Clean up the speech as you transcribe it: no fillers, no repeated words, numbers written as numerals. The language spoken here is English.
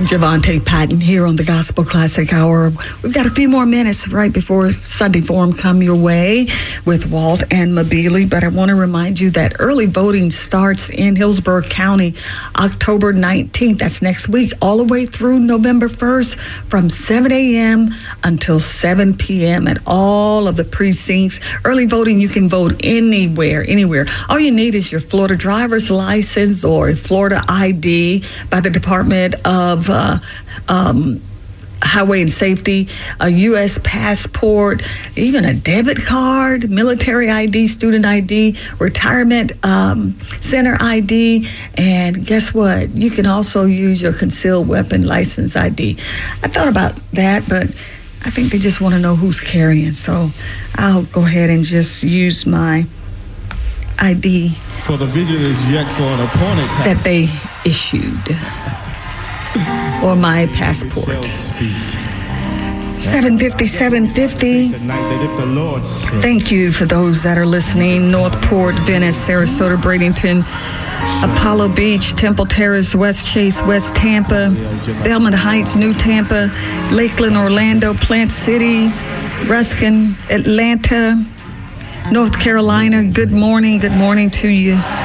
Javante Patton here on the Gospel Classic Hour. We've got a few more minutes right before Sunday Forum come your way with Walt and Mabili, but I want to remind you that early voting starts in Hillsborough County October 19th. That's next week, all the way through November 1st from 7 a.m. until 7 p.m. at all of the precincts. Early voting, you can vote anywhere. All you need is your Florida driver's license or a Florida ID by the Department of Highway and Safety, a U.S. passport, even a debit card, military ID, student ID, retirement center ID, and guess what? You can also use your concealed weapon license ID. I thought about that, but I think they just want to know who's carrying, so I'll go ahead and just use my ID for the vigilance yet for an appointed time that they issued. Or my passport. 750. Thank you for those that are listening. Northport, Venice, Sarasota, Bradenton, Apollo Beach, Temple Terrace, West Chase, West Tampa, Belmont Heights, New Tampa, Lakeland, Orlando, Plant City, Ruskin, Atlanta, North Carolina. Good morning to you.